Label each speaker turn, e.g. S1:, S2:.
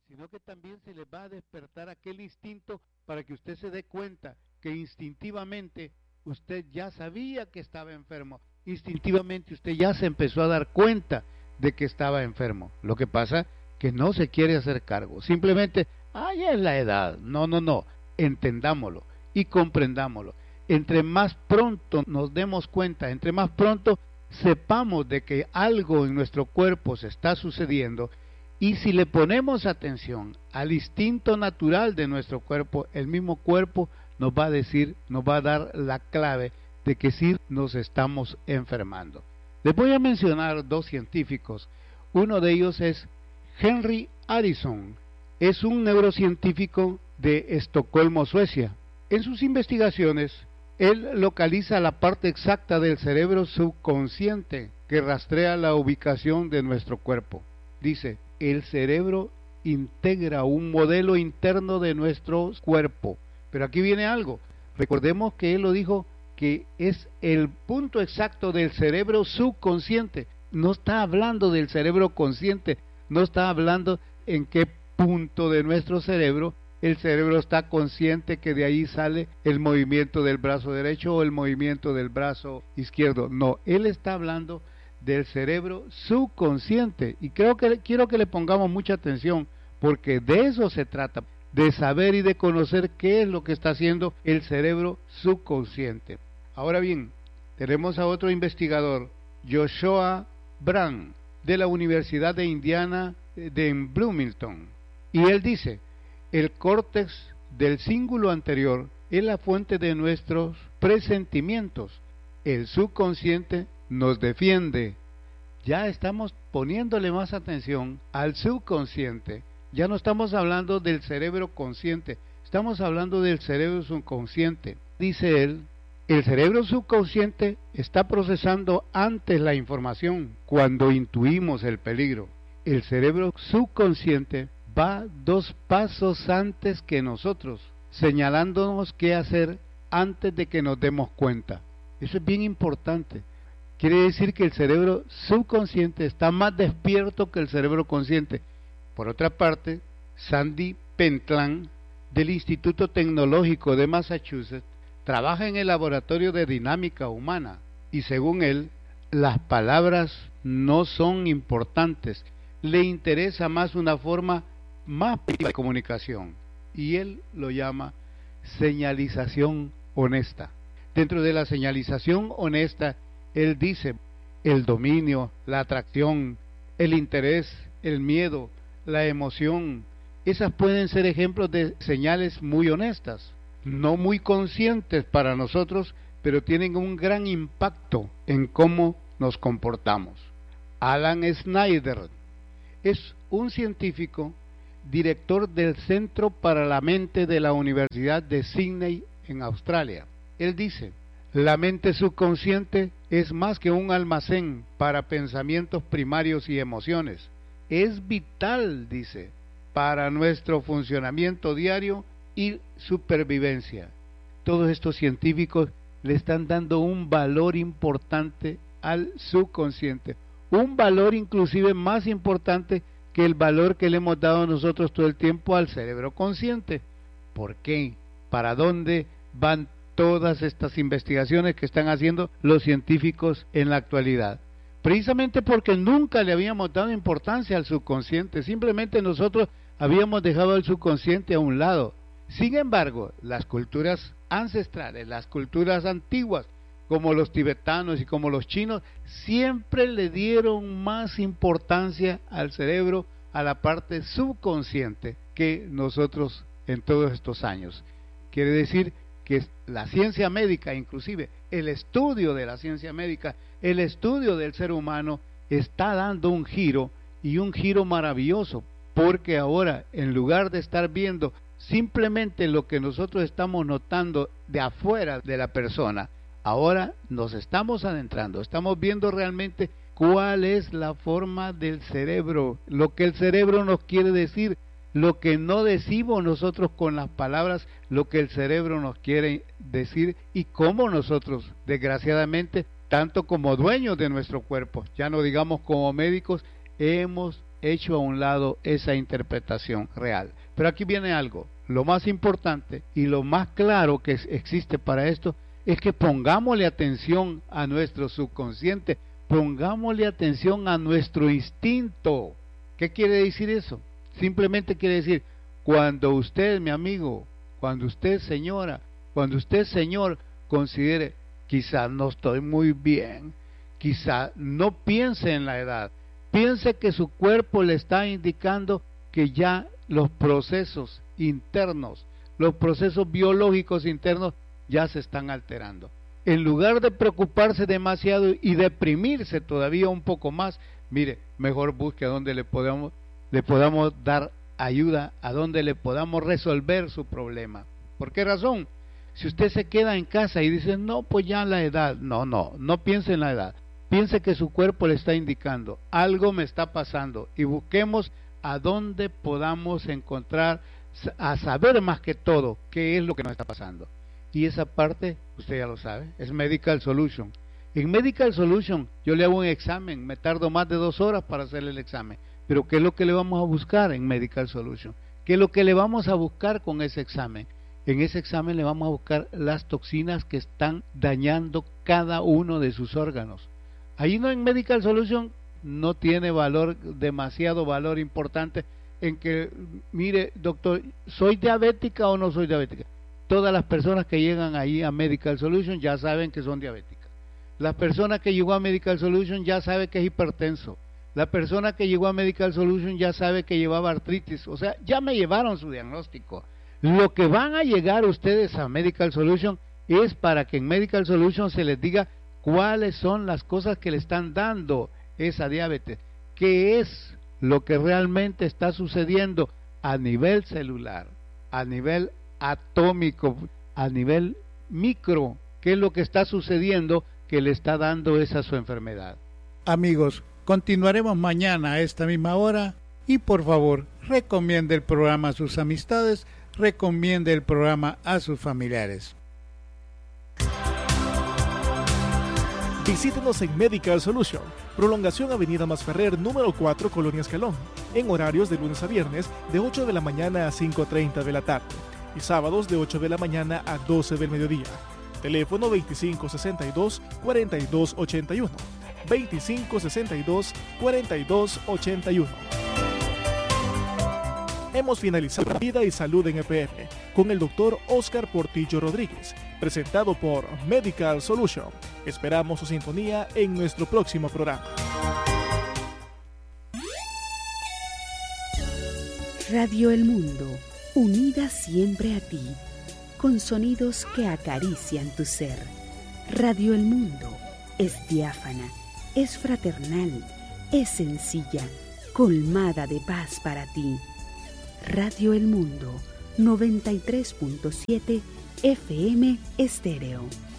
S1: sino que también se le va a despertar aquel instinto para que usted se dé cuenta que instintivamente usted ya sabía que estaba enfermo, instintivamente usted ya se empezó a dar cuenta de que estaba enfermo. Lo que pasa que no se quiere hacer cargo, simplemente, ya es la edad. No, entendámoslo y comprendámoslo. Entre más pronto nos demos cuenta, entre más pronto sepamos de que algo en nuestro cuerpo se está sucediendo, y si le ponemos atención al instinto natural de nuestro cuerpo, el mismo cuerpo nos va a decir, nos va a dar la clave de que sí nos estamos enfermando. Les voy a mencionar dos científicos. Uno de ellos es Henry Harrison. Es un neurocientífico de Estocolmo, Suecia. En sus investigaciones, él localiza la parte exacta del cerebro subconsciente que rastrea la ubicación de nuestro cuerpo. Dice, el cerebro integra un modelo interno de nuestro cuerpo. Pero aquí viene algo. Recordemos que él lo dijo, que es el punto exacto del cerebro subconsciente. No está hablando del cerebro consciente, no está hablando en qué punto de nuestro cerebro el cerebro está consciente que de ahí sale el movimiento del brazo derecho o el movimiento del brazo izquierdo. No, él está hablando del cerebro subconsciente, y quiero que le pongamos mucha atención, porque de eso se trata, de saber y de conocer qué es lo que está haciendo el cerebro subconsciente. Ahora bien, tenemos a otro investigador, Joshua Brand, de la Universidad de Indiana en Bloomington, y él dice, el córtex del cíngulo anterior es la fuente de nuestros presentimientos. El subconsciente nos defiende. Ya estamos poniéndole más atención al subconsciente. Ya no estamos hablando del cerebro consciente, estamos hablando del cerebro subconsciente. Dice él, el cerebro subconsciente está procesando antes la información cuando intuimos el peligro. El cerebro subconsciente va 2 pasos antes que nosotros, señalándonos qué hacer antes de que nos demos cuenta. Eso es bien importante. Quiere decir que el cerebro subconsciente está más despierto que el cerebro consciente. Por otra parte, Sandy Pentland, del Instituto Tecnológico de Massachusetts, trabaja en el laboratorio de dinámica humana, y según él, las palabras no son importantes, le interesa más una forma más de comunicación, y él lo llama señalización honesta. Dentro de la señalización honesta, él dice, el dominio, la atracción, el interés, el miedo, la emoción, esas pueden ser ejemplos de señales muy honestas, no muy conscientes para nosotros, pero tienen un gran impacto en cómo nos comportamos. Alan Snyder es un científico, director del Centro para la Mente de la Universidad de Sydney en Australia. Él dice, la mente subconsciente es más que un almacén para pensamientos primarios y emociones. Es vital, dice, para nuestro funcionamiento diario y supervivencia. Todos estos científicos le están dando un valor importante al subconsciente, un valor inclusive más importante que el valor que le hemos dado nosotros todo el tiempo al cerebro consciente. ¿Por qué? ¿Para dónde van todas estas investigaciones que están haciendo los científicos en la actualidad? Precisamente porque nunca le habíamos dado importancia al subconsciente, simplemente nosotros habíamos dejado el subconsciente a un lado. Sin embargo, las culturas ancestrales, las culturas antiguas, como los tibetanos y como los chinos, siempre le dieron más importancia al cerebro, a la parte subconsciente, que nosotros en todos estos años. Quiere decir que la ciencia médica, inclusive el estudio de la ciencia médica, el estudio del ser humano, está dando un giro, y un giro maravilloso, porque ahora, en lugar de estar viendo simplemente lo que nosotros estamos notando de afuera de la persona, ahora nos estamos adentrando, estamos viendo realmente cuál es la forma del cerebro, lo que el cerebro nos quiere decir, lo que no decimos nosotros con las palabras, lo que el cerebro nos quiere decir, y cómo nosotros, desgraciadamente, tanto como dueños de nuestro cuerpo, ya no digamos como médicos, hemos hecho a un lado esa interpretación real. Pero aquí viene algo, lo más importante y lo más claro que existe para esto es que pongámosle atención a nuestro subconsciente, pongámosle atención a nuestro instinto. ¿Qué quiere decir eso? Simplemente quiere decir, cuando usted, mi amigo, cuando usted, señora, cuando usted, señor, considere, quizás no estoy muy bien, quizás no piense en la edad, piense que su cuerpo le está indicando que ya los procesos internos, los procesos biológicos internos ya se están alterando. En lugar de preocuparse demasiado y deprimirse todavía un poco más, mire, mejor busque a donde le podamos dar ayuda, a donde le podamos resolver su problema. ¿Por qué razón? Si usted se queda en casa y dice, no, pues ya la edad, no piense en la edad, piense que su cuerpo le está indicando, algo me está pasando, y busquemos a dónde podamos encontrar, a saber más que todo, qué es lo que nos está pasando. Y esa parte, usted ya lo sabe, es Medical Solution. En Medical Solution yo le hago un examen, me tardo más de 2 horas para hacerle el examen, pero ¿qué es lo que le vamos a buscar en Medical Solution? ¿Qué es lo que le vamos a buscar con ese examen? En ese examen le vamos a buscar las toxinas que están dañando cada uno de sus órganos. Ahí no, en Medical Solution no tiene valor, demasiado valor importante en que, mire, doctor, ¿soy diabética o no soy diabética? Todas las personas que llegan ahí a Medical Solution ya saben que son diabéticas. La persona que llegó a Medical Solution ya sabe que es hipertenso. La persona que llegó a Medical Solution ya sabe que llevaba artritis. O sea, ya me llevaron su diagnóstico. Lo que van a llegar ustedes a Medical Solution es para que en Medical Solution se les diga cuáles son las cosas que le están dando esa diabetes, qué es lo que realmente está sucediendo a nivel celular, a nivel atómico, a nivel micro, qué es lo que está sucediendo que le está dando esa su enfermedad. Amigos, continuaremos mañana a esta misma hora y por favor recomiende el programa a sus amistades, recomiende el programa a sus familiares.
S2: Visítenos en Medical Solution, prolongación Avenida Masferrer, número 4, Colonia Escalón, en horarios de lunes a viernes de 8 de la mañana a 5:30 de la tarde y sábados de 8 de la mañana a 12 del mediodía. Teléfono 2562-4281, 2562-4281. Hemos finalizado Vida y Salud en EPR con el doctor Oscar Portillo Rodríguez, presentado por Medical Solution. Esperamos su sintonía en nuestro próximo programa.
S3: Radio El Mundo, unida siempre a ti, con sonidos que acarician tu ser. Radio El Mundo es diáfana, es fraternal, es sencilla, colmada de paz para ti. Radio El Mundo, 93.7 FM Estéreo.